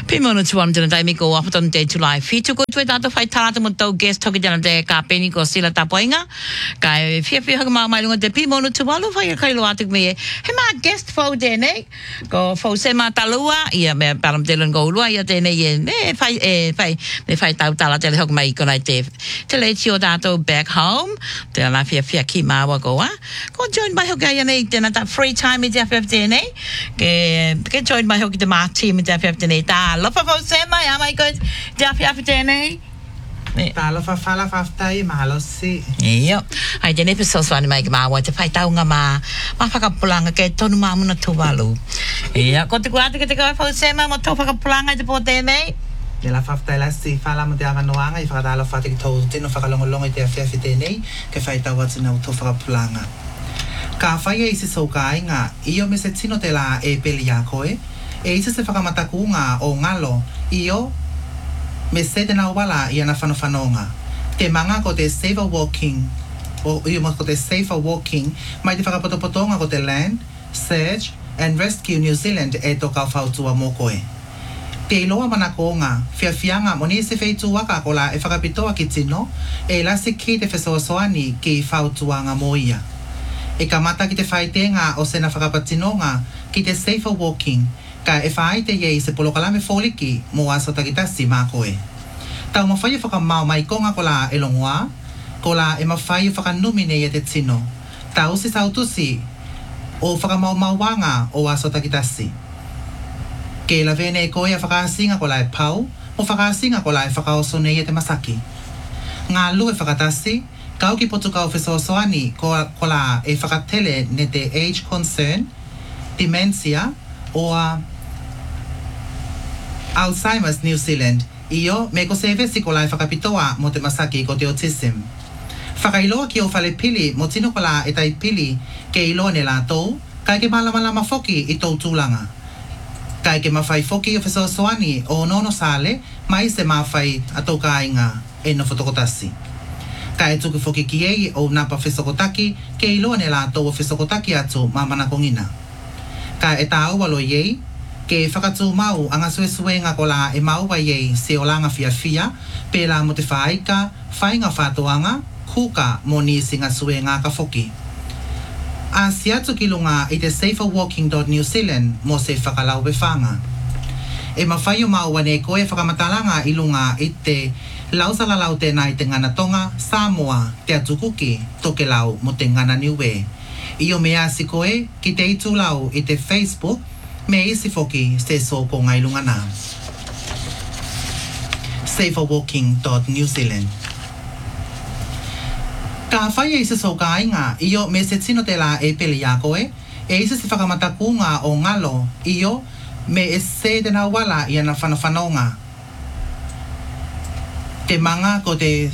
Pimona to one dai mi go up on day to life. Fi to go to that fight tala mo to guest to get de ka peni ko sila tapoinga. Kai fi ma mai lunga de pimona to walu fa kai lo atik me. He ma guest fo de ne. Go fo se ma talua ia me param de go lo ia de ne ye ne fai tala de hok mai ko nai de. Te le tio dato back home. De la fi ki ma wa go go join by hok ya ne de na that free time is FF ne. Ke join by hok de ma team is FF ne ta. Love for Sema, oh my God. Daffy Afternoon. Talo fa fala faftai mahalosi. Iyo. Ai de episode swani mai ma wa te fai tau nga ma whakapulanga ke tonu mamu na tuwalu. Iya, ko te kuate ke te kau fa Sema mo to whakapulanga te pote nei. De la faftai la si fala mo te avanoanga I whakatalo fa te tau tino whakalongolongo I te awhiawhite nei ke fai tau atu na to whakapulanga. Ka whai e isi saukai ngā iyo me se tino te la e peli a koe. E isa se whakamatakunga o ngalo, iyo, me se te nau wala I ana whanawhanonga. Te manga ko te safer walking, o iyo mo ko te safer walking, mai te whakapotopotonga ko te Land, Search and Rescue New Zealand e toka whautua mokoe. Te iloa manako ngā, whiawhianga mo ni se whaitu waka ko la e whakapitoa ki tino, e lasi ki te whesoasoani ki whautua ngā moia. E ka mata ki te whaitenga o sena whakapatinonga ki te safer walking, ka e whaai te iei se polokalame wholiki mo aso takitasi mā koe. Tau mawhai whakamau mai konga ko la e longoa, ko la e mawhai whakanumine I te tino. Tau si sautusi o whakamau mauwanga o aso takitasi. Ke la vene e koe a whakaasinga ko la e pau, o whakaasinga ko la e whakaosone I te masaki. Ngā lue whakatasi, kau ki potukau whesoasoani ko la e whakatele ne te age concern, dementia, o Alzheimer's New Zealand, iyo me ko se vesi ko la whakapitoa mo te masaki ko te autism. Whakailoa ki o whale pili mo tino ko la e tai pili ke ilo ne la tau, kai ke malama foki I tau tūlanga. Kai ke mawhai foki o whesoasoani o nono sale, mai se mawhai atau ka inga e no whotokotasi. Kai tuku foki ki ei o napa whesokotaki ke ilo ne la tau o whesokotaki atu mamana kongina. Ka e tā ua lo iei, ke whakatū mau anga suesuenga ko la e mau wa iei se o langa fia pēla mo te whaika, whainga whātuanga, kuka mo ni singa suenga ka foki. A si atu ki lunga I te saferwalking.New Zealand mo se whakalau whanga. E mawhai o mau wane koe whakamatalanga I lunga I te lausalalau tēnā I te ngana tonga, Samoa, te atukuki, toke lau mo te ngana niue. Iyo mea si koe ki te itu lau I te Facebook me isi foki se so ko ngai lunga nā. Saferwalking.New Zealand. Ka whai e se so ka inga iyo me se tino te la e peli a koe e isi se whakamatakunga o ngalo iyo me e se te na wala I ana whanawhanonga. Te manga ko te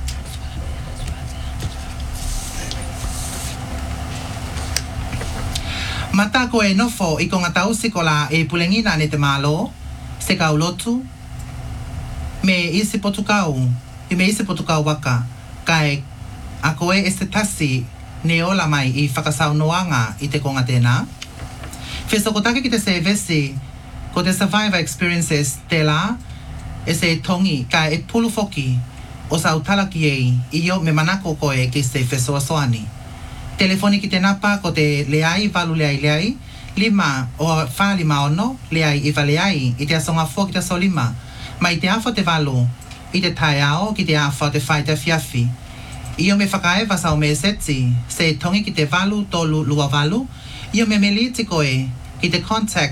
mata ko e nofo I konga tausi ko la e pulengina ne te malo, se kaulotu, me isi potukau, I me isi potukau waka, kai a koe e se tasi ne ola mai I whakasaunoanga I te konga tēnā. Whesokotake ki te se vesi, ko te survivor experiences te la, e se tongi kai e pulu foki, o sa utalaki ei, iyo me manako koe ki se whesoasoani. Telefoni ki te napa ko te leai valu leai, lima o whalima ono, leai iwa leai, I te asonga fua ki te solima, mai te awha te valu, I te tai ao ki te awha te whai te fiafi. Iyo me whakaewa sau me seti, se tongi ki te valu tolu lua valu, iyo me meliti koe ki te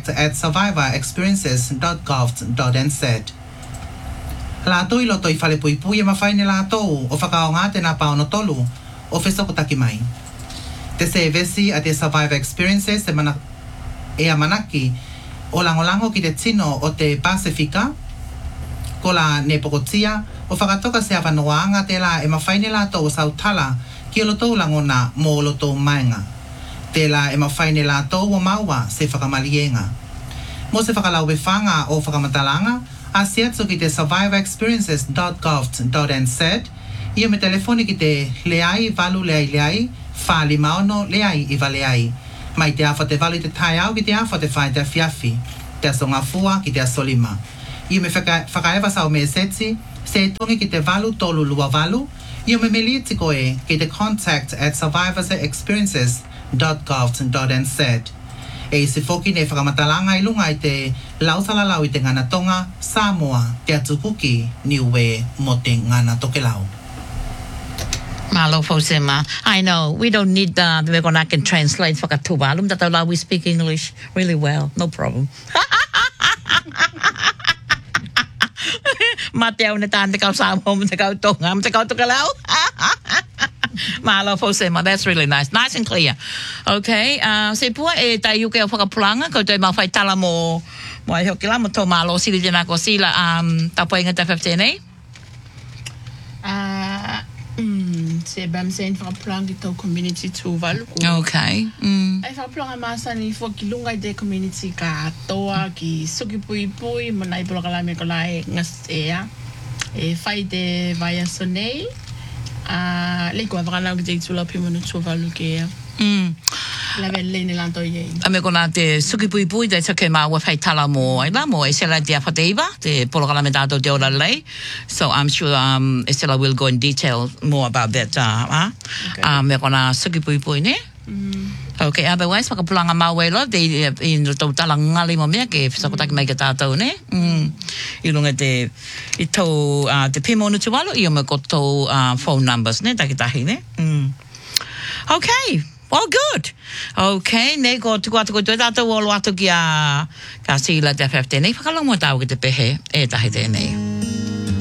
contact@survivorexperiences.gov.nz. Lātou I loto I whale puipui e mawhaine lātou o whakaonga te napa ono tolu o whesokotaki mai. Te se vesi a te survivor experiences e a manaki o langolango ki te tino o te Pasifika, ko la ne pokotia o whakatoka se awanoanga te la e mawhaine lātou o sautala ki o lotou langona mo o lotou mainga. Te la e mawhaine lātou o maua se whakamalienga. Mo se whakalauwewhanga o whakamatalanga, a se atu ki te survivorexperiences.gov.nz, Ia me telefoni ki te leai valu leai, whāli maono leai iwa leai. Mai te awha te valu te tai au ki te awha te whai te fiafi, te asonga fua ki te asolima. I me whakaewa sau me setsi, se tongi ki te walu tolu lua walu, I me meli tiko e ki te contact at survivorsexperiences.gov.nz. E se foki ne whakamatalanga I lunga I te lausalalau I te ngana tonga, Samoa, te atukuki, niue mo te ngana tokelau. Malo Fosema. I know we don't need we're gonna can translate for Katubalum that allow we speak English really well. No problem. Mateo na tante kau Samoa mo te kau tonga mo te kau tokelau. Malo Fosema. That's really nice. Nice and clear. Okay. Se pua e tai uke o whakapulanga ko te mawhai tala mo ai hoki la mo tō malo sili tēnā ko sila tapoinga te 15 eh? Se bam sen whakapulanga ki tau community tūwalu. Okay. Ai whakapulanga māsani whoki lunga I te community ka toa ki suki pui pui mo nai pula kalame ko lai ngas ea. E whai te vaya sonei. Leiko a whakanau ki te itula pimonu tūwalu ke ea. Lawe lene lanto iei. Me kona te suki pui pui te take mā wawhai tala mo ai la mo e sela te awhateiwa, te polokala me tātou te ora lei. So I'm sure Estela will go in detail more about that. Okay. Me kona suki pui pui ne? Okay, otherwise whakapulanga mawela te I tau tala ngali mo mea ke whisakotaki mai ke tātou ne? I runga te I tau te pimonu tuwalu I o me ko tau phone numbers ne, takitahi ne? Okay. Oh, good. Okay, ne ko tuku atu ko tui tātou olo atu ki a ka sila te 15. Nei whakalango tau ki te pehe e tahi tēnei.